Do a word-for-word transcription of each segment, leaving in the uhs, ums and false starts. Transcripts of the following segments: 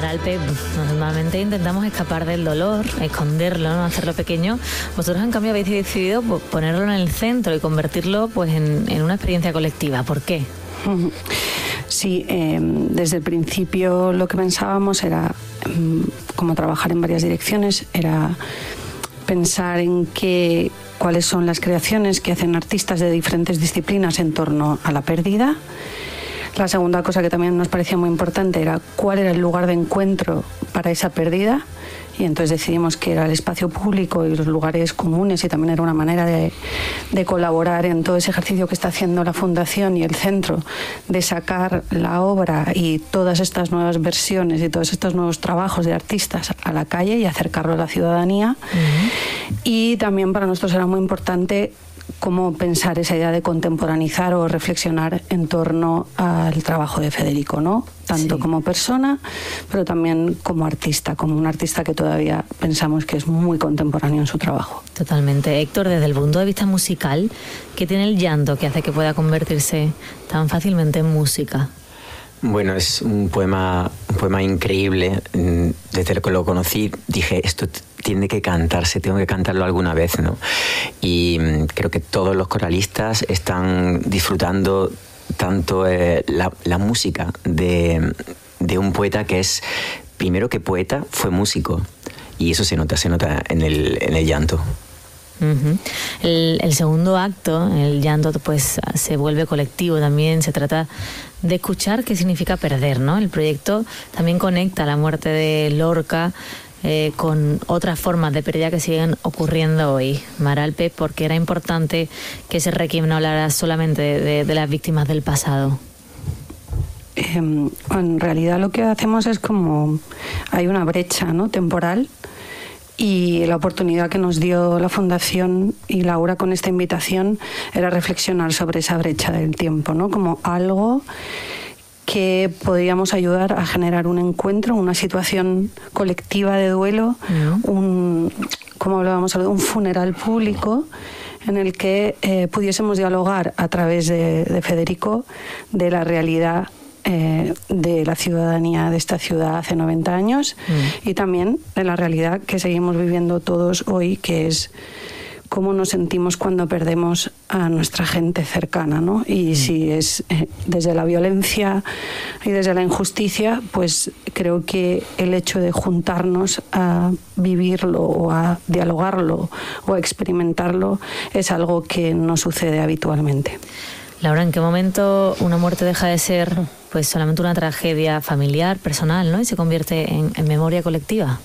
Maralpe, normalmente intentamos escapar del dolor, esconderlo, ¿no? Hacerlo pequeño. Vosotros, en cambio, habéis decidido pues, ponerlo en el centro y convertirlo pues, en, en una experiencia colectiva. ¿Por qué? Sí, eh, desde el principio lo que pensábamos era, como trabajar en varias direcciones, era pensar en qué, cuáles son las creaciones que hacen artistas de diferentes disciplinas en torno a la pérdida. La segunda cosa que también nos parecía muy importante era cuál era el lugar de encuentro para esa pérdida, y entonces decidimos que era el espacio público y los lugares comunes, y también era una manera de, de colaborar en todo ese ejercicio que está haciendo la Fundación y el centro de sacar la obra y todas estas nuevas versiones y todos estos nuevos trabajos de artistas a la calle y acercarlo a la ciudadanía. Uh-huh. Y también para nosotros era muy importante cómo pensar esa idea de contemporaneizar o reflexionar en torno al trabajo de Federico, ¿no? Tanto sí. como persona, pero también como artista, como un artista que todavía pensamos que es muy contemporáneo en su trabajo. Totalmente. Héctor, desde el punto de vista musical, ¿qué tiene el llanto que hace que pueda convertirse tan fácilmente en música? Bueno, es un poema, un poema increíble. Desde que lo conocí dije, esto tiene que cantarse, tengo que cantarlo alguna vez, ¿no? Y creo que todos los coralistas están disfrutando tanto eh, la, la música de, de un poeta que es, primero que poeta, fue músico. Y eso se nota, se nota en el, en el llanto. Uh-huh. El, el segundo acto, el llanto, pues se vuelve colectivo también. Se trata de escuchar qué significa perder, ¿no? El proyecto también conecta la muerte de Lorca eh, con otras formas de pérdida que siguen ocurriendo hoy. Maralpe, ¿por qué era importante que ese requiem no hablara solamente de, de, de las víctimas del pasado? Eh, en realidad lo que hacemos es como hay una brecha, ¿no? temporal. Y la oportunidad que nos dio la Fundación y Laura con esta invitación era reflexionar sobre esa brecha del tiempo, ¿no? Como algo que podríamos ayudar a generar un encuentro, una situación colectiva de duelo, uh-huh. un, como hablábamos, un funeral público en el que eh, pudiésemos dialogar a través de, de Federico de la realidad Eh, de la ciudadanía de esta ciudad hace noventa años mm. y también de la realidad que seguimos viviendo todos hoy, que es cómo nos sentimos cuando perdemos a nuestra gente cercana, ¿no? Y mm. si es eh, desde la violencia y desde la injusticia, pues creo que el hecho de juntarnos a vivirlo o a dialogarlo o a experimentarlo es algo que no sucede habitualmente. Laura, ¿en qué momento una muerte deja de ser pues solamente una tragedia familiar, personal, ¿no? y se convierte en, en memoria colectiva?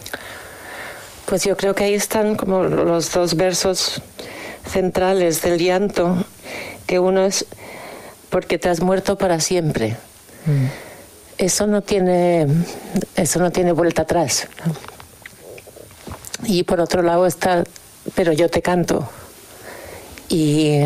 Pues yo creo que ahí están como los dos versos centrales del llanto, que uno es porque te has muerto para siempre. Mm. Eso no tiene, eso no tiene vuelta atrás, ¿no? Y por otro lado está, pero yo te canto. Y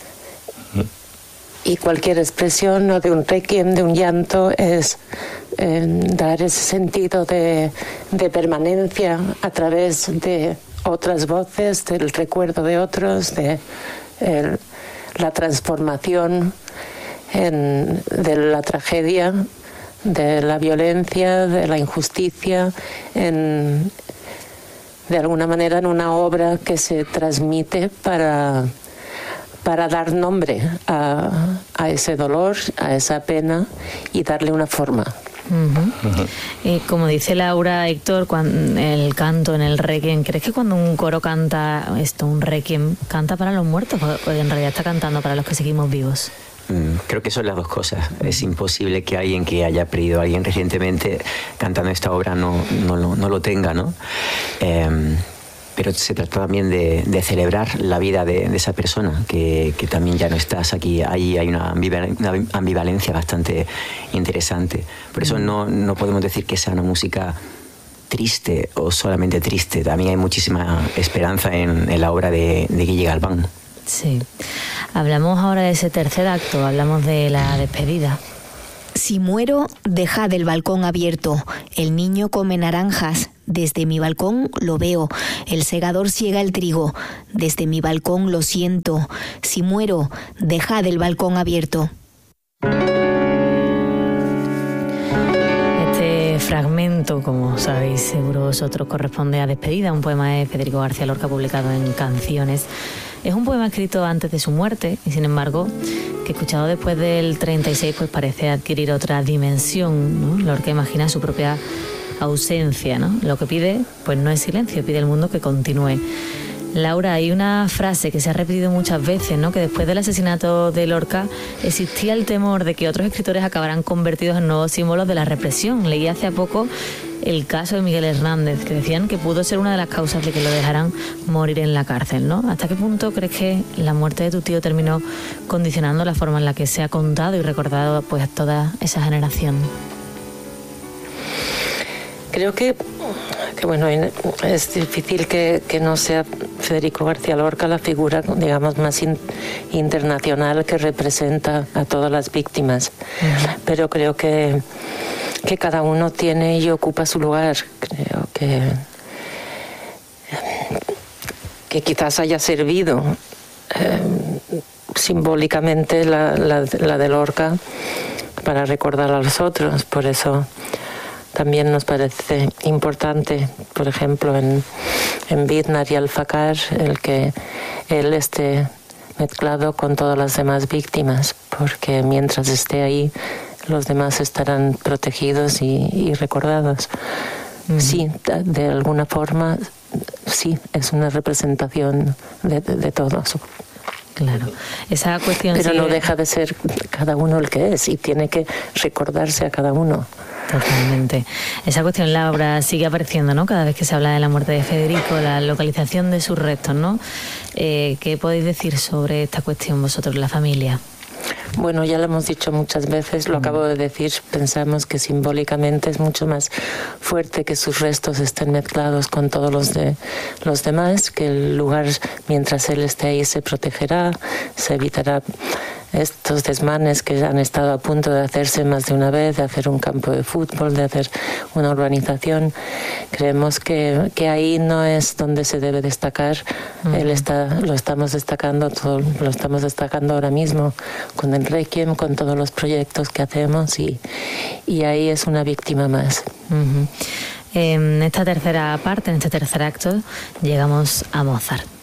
Y cualquier expresión, ¿no? de un requiem, de un llanto, es eh, dar ese sentido de, de permanencia a través de otras voces, del recuerdo de otros, de el, la transformación en, de la tragedia, de la violencia, de la injusticia, en, de alguna manera en una obra que se transmite para... para dar nombre a, a ese dolor, a esa pena y darle una forma. Uh-huh. Uh-huh. Eh, como dice Laura, Héctor, cuando el canto en el requiem, ¿crees que cuando un coro canta esto, un requiem, canta para los muertos o en realidad está cantando para los que seguimos vivos? Mm, creo que son las dos cosas. Es imposible que alguien que haya perdido a alguien recientemente cantando esta obra no, no, no, no lo tenga, ¿no? Eh, pero se trata también de, de celebrar la vida de, de esa persona que, que también ya no estás aquí. Ahí hay una ambivalencia bastante interesante. Por eso no, no podemos decir que sea una música triste o solamente triste. También hay muchísima esperanza en, en la obra de, de Guille Galván. Sí. Hablamos ahora de ese tercer acto, hablamos de la despedida. Si muero, dejad el balcón abierto. El niño come naranjas. Desde mi balcón lo veo. El segador siega el trigo. Desde mi balcón lo siento. Si muero, dejad el balcón abierto. Este fragmento, como sabéis seguro vosotros, corresponde a Despedida, un poema de Federico García Lorca publicado en Canciones. Es un poema escrito antes de su muerte y, sin embargo, que escuchado después del treinta y seis, pues parece adquirir otra dimensión, ¿no? Lorca imagina su propia ausencia, ¿no? Lo que pide, pues no es silencio, pide el mundo que continúe. Laura, hay una frase que se ha repetido muchas veces, ¿no? Que después del asesinato de Lorca existía el temor de que otros escritores acabaran convertidos en nuevos símbolos de la represión. Leí hace poco el caso de Miguel Hernández, que decían que pudo ser una de las causas de que lo dejaran morir en la cárcel, ¿no? ¿Hasta qué punto crees que la muerte de tu tío terminó condicionando la forma en la que se ha contado y recordado, pues, toda esa generación? Creo que, que bueno, es difícil que, que no sea Federico García Lorca la figura, digamos, más in, internacional que representa a todas las víctimas. Uh-huh. Pero creo que, que cada uno tiene y ocupa su lugar. Creo que, que quizás haya servido eh, simbólicamente la, la, la de Lorca para recordar a los otros. Por eso también nos parece importante, por ejemplo, en, en Vidnar y Alfacar, el que él esté mezclado con todas las demás víctimas, porque mientras esté ahí, los demás estarán protegidos y, y recordados. Mm. Sí, de alguna forma, sí, es una representación de, de, de todos. Claro, esa cuestión... Pero sigue... no deja de ser cada uno el que es y tiene que recordarse a cada uno. Totalmente. Esa cuestión, Laura, sigue apareciendo, ¿no? Cada vez que se habla de la muerte de Federico, la localización de sus restos, ¿no? Eh, ¿Qué podéis decir sobre esta cuestión vosotros, la familia? Bueno, ya lo hemos dicho muchas veces, lo acabo de decir, pensamos que simbólicamente es mucho más fuerte que sus restos estén mezclados con todos los de los demás, que el lugar, mientras él esté ahí, se protegerá, se evitará estos desmanes que han estado a punto de hacerse más de una vez, de hacer un campo de fútbol, de hacer una urbanización. Creemos que, que ahí no es donde se debe destacar. Uh-huh. Él está, lo estamos destacando todo, lo estamos destacando ahora mismo con el Requiem, con todos los proyectos que hacemos y, y ahí es una víctima más. Uh-huh. En esta tercera parte, en este tercer acto, llegamos a Mozart.